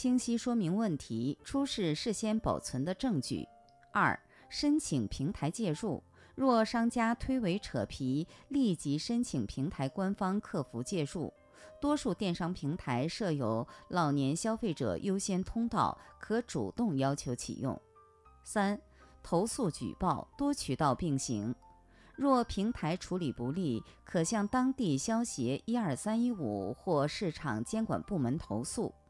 清晰说明问题，出示事先保存的证据。2、申请平台介入，若商家推诿扯皮，立即申请平台官方客服介入。多数电商平台设有老年消费者优先通道，可主动要求启用。3、投诉举报，多渠道并行。若平台处理不力，可向当地消协12315或市场监管部门投诉。